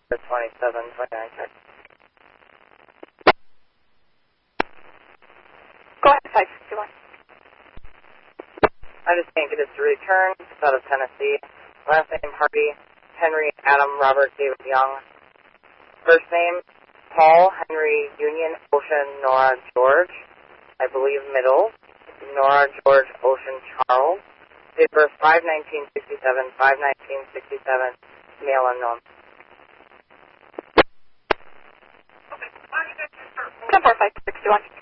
2729 check. Go ahead, 561. I just can't get it to return. It's out of Tennessee. Last name Hardy, Henry Adam Robert David Young. First name Paul Henry Union Ocean Nora George. I believe middle. Nora George Ocean Charles. Date of birth 5/1967, 5/1967, male unknown. 10-4, 561.